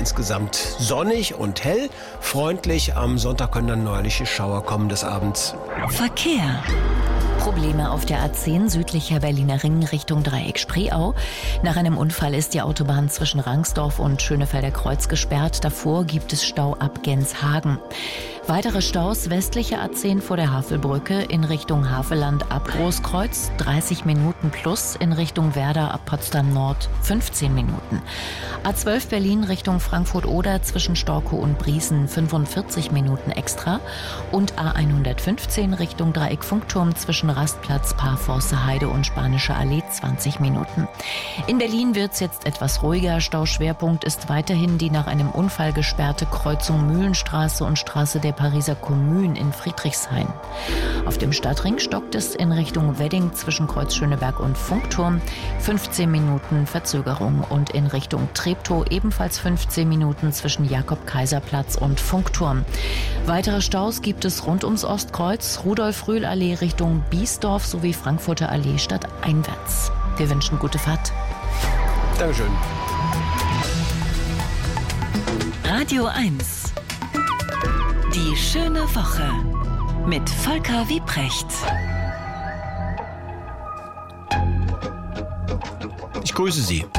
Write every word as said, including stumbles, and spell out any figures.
insgesamt sonnig und hell. Freundlich, am Sonntag können dann neuerliche Schauer kommen des Abends. Verkehr. Probleme auf der A zehn südlicher Berliner Ring Richtung Dreieck Spreeau. Nach einem Unfall ist die Autobahn zwischen Rangsdorf und Schönefelder Kreuz gesperrt. Davor gibt es Stau ab Genshagen. Weitere Staus westliche A zehn vor der Havelbrücke in Richtung Havelland ab Großkreuz, dreißig Minuten plus, in Richtung Werder ab Potsdam Nord fünfzehn Minuten. A zwölf Berlin Richtung Frankfurt-Oder zwischen Storkow und Briesen fünfundvierzig Minuten extra und A hundertfünfzehn Richtung Dreieck Funkturm zwischen Rastplatz, Parforce Heide und Spanische Allee zwanzig Minuten. In Berlin wird es jetzt etwas ruhiger. Stauschwerpunkt ist weiterhin die nach einem Unfall gesperrte Kreuzung Mühlenstraße und Straße der Pariser Kommune in Friedrichshain. Auf dem Stadtring stockt es in Richtung Wedding zwischen Kreuz Schöneberg und Funkturm fünfzehn Minuten Verzögerung und in Richtung Treptow ebenfalls fünfzehn Minuten zwischen Jakob-Kaiser-Platz und Funkturm. Weitere Staus gibt es rund ums Ostkreuz, Rudolf-Rühl-Allee Richtung Biesdorf sowie Frankfurter Allee stadteinwärts. Wir wünschen gute Fahrt. Dankeschön. Radio eins. Die schöne Woche mit Volker Wiebrecht. Ich grüße Sie.